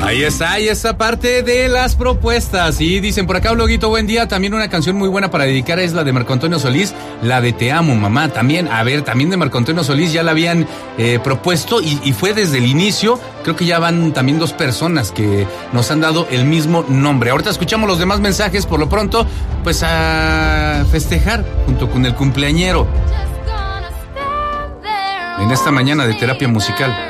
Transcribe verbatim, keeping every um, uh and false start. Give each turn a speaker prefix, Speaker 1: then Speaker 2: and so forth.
Speaker 1: Ahí está, ahí está parte de las propuestas. Y dicen por acá, Bloguito, buen día. También una canción muy buena para dedicar es la de Marco Antonio Solís, la de Te Amo, Mamá. También, a ver, también de Marco Antonio Solís ya la habían eh, propuesto y, y fue desde el inicio. Creo que ya van también dos personas que nos han dado el mismo nombre. Ahorita escuchamos los demás mensajes. Por lo pronto, pues a festejar junto con el cumpleañero en esta mañana de terapia musical.